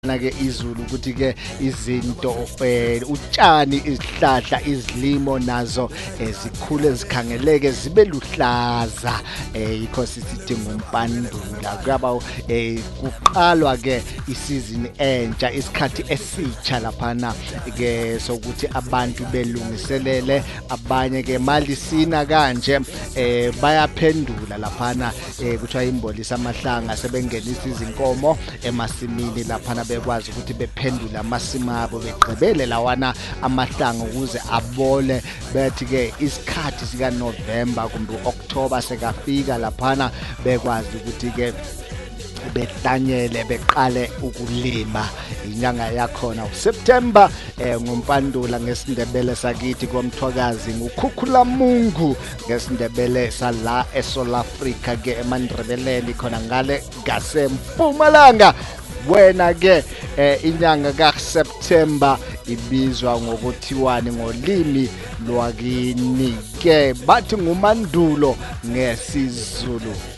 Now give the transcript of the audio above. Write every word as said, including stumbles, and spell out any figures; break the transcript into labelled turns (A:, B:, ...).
A: ke izulu ukuthi ke izinto eh, utshani izihlahla izilimo nazo eh, zikhule zikhangeleke zibe luhlaza eh, yikho sithi ngumpandula kuyaba eh, kuqalwa ke isizini entsha isikhathi esitsha laphana ke sokuthi abantu belungiselele abanye ke mali sina kanje eh, bayaphendula laphana eh, kuthiwa imbolisa amahlanga sebengenisa izinkomo emasimini laphana bekwazi ukuthi bephendula amasimi abo begqibele lawana amahlanga ukuze abole bethi ke isikhathi sika November kumbe October sekafika laphana bekwazi ukuthi ke behlanyele beqale ukulima inyanga yakhona uSeptember eh, ngompandula ngesindebele sakithi komthwakazi ngukhukhulamungu ngesindebele sala eSouth Africa ke eMandrebeleni khona ngale ngasempumalanga wena ke eh, inyanga kaSeptember ibizwa ngokuthiwani ngolimi lwakini ke bathi ngumandulo ngesizulu